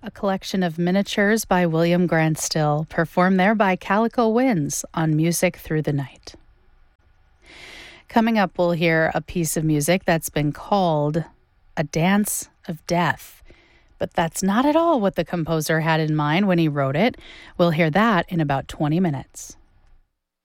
a collection of miniatures by William Grant Still, performed there by Calico Winds on Music Through the Night. Coming up, we'll hear a piece of music that's been called A Dance of Death. But that's not at all what the composer had in mind when he wrote it. We'll hear that in about 20 minutes.